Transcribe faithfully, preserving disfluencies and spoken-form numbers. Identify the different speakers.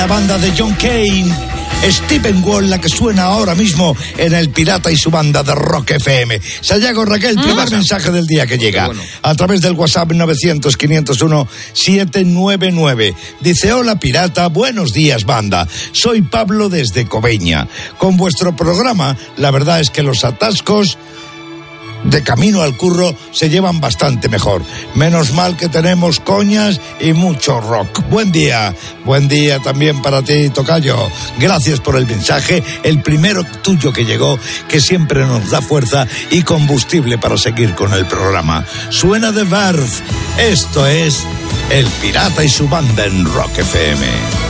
Speaker 1: La banda de John Cale, Stephen Wall, la que suena ahora mismo en El Pirata y su banda de Rock F M. Sayago Raquel, primer ¿Mm? mensaje del día que llega bueno. a través del WhatsApp novecientos, quinientos uno, setecientos noventa y nueve. Dice: hola Pirata, buenos días banda. Soy Pablo desde Coveña. Con vuestro programa, la verdad es que los atascos de camino al curro se llevan bastante mejor. Menos mal que tenemos coñas y mucho rock. Buen día, buen día también para ti, tocayo. Gracias por el mensaje, el primero tuyo que llegó, que siempre nos da fuerza y combustible para seguir con el programa. Suena de Verve. Esto es El Pirata y su banda en Rock F M.